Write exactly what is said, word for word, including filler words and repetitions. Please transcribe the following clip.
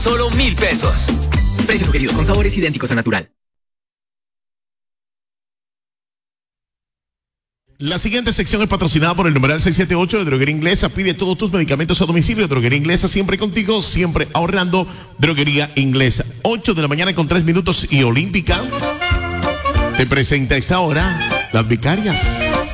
Solo mil pesos. Precio sugerido con sabores idénticos a natural. La siguiente sección es patrocinada por el numeral seiscientos setenta y ocho de Droguería Inglesa. Pide todos tus medicamentos a domicilio. Droguería Inglesa, siempre contigo, siempre ahorrando. Droguería Inglesa. ocho de la mañana con tres minutos y Olímpica te presenta a esta hora Las Vicarias.